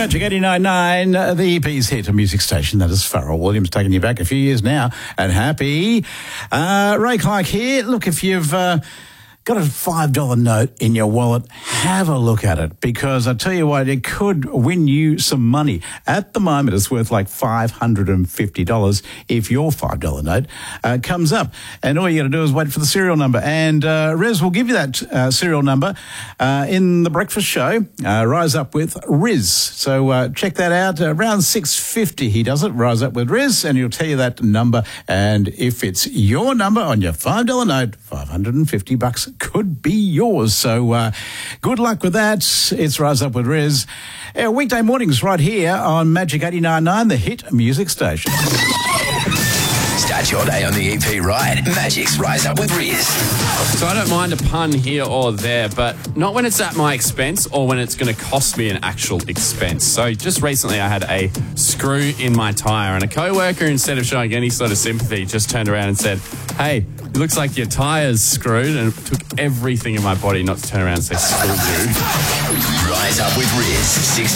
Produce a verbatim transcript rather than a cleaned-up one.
Magic eighty-nine point nine, uh, the E P's hit music station. That is Pharrell Williams taking you back a few years now. And happy. Uh, Ray Clark here. Look, if you've uh, got a five dollar note in your wallet, have a look at it, because I tell you what, it could win you some money. At the moment, it's worth like five hundred fifty dollars if your five dollar note uh, comes up. And all you got to do is wait for the serial number. And uh, Rez will give you that uh, serial number uh, in the breakfast show, uh, Rise Up with Riz. So uh, check that out. Uh, around six fifty he does it, Rise Up with Riz, and he'll tell you that number. And if it's your number on your five dollar note, five hundred fifty bucks could be yours. So uh, good luck with that. It's Rise Up with Riz. Uh, weekday mornings right here on Magic eighty-nine point nine, the hit music station. Start your day on the E P right. Magic's Rise Up with Riz. So I don't mind a pun here or there, but not when it's at my expense or when it's going to cost me an actual expense. So just recently I had a screw in my tyre, and a co-worker, instead of showing any sort of sympathy, just turned around and said, "Hey, it looks like your tyre's screwed," and it took everything in my body not to turn around and say, "Screw you." Rise Up with Riz. six